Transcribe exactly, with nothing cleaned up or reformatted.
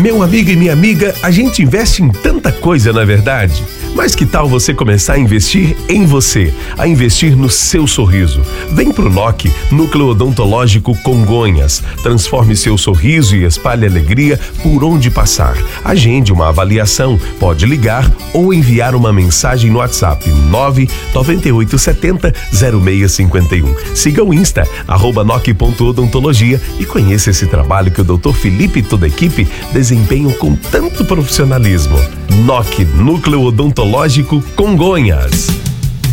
Meu amigo e minha amiga, a gente investe em tanta coisa, na verdade. Mas que tal você começar a investir em você, a investir no seu sorriso? Vem pro N O C, Núcleo Odontológico Congonhas. Transforme seu sorriso e espalhe alegria por onde passar. Agende uma avaliação, pode ligar ou enviar uma mensagem no WhatsApp nove nove oito sete zero zero seis cinco um. Siga o Insta, arroba noc ponto odontologia e conheça esse trabalho que o doutor Felipe e toda a equipe desempenham com tanto profissionalismo. N O C, Núcleo Odontológico Congonhas.